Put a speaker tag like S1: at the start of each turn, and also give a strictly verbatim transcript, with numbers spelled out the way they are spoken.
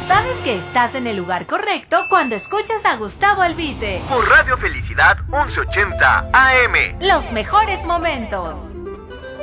S1: sabes que estás en el lugar correcto cuando escuchas a Gustavo Albite.
S2: Por Radio Felicidad once ochenta A M.
S1: Los mejores momentos.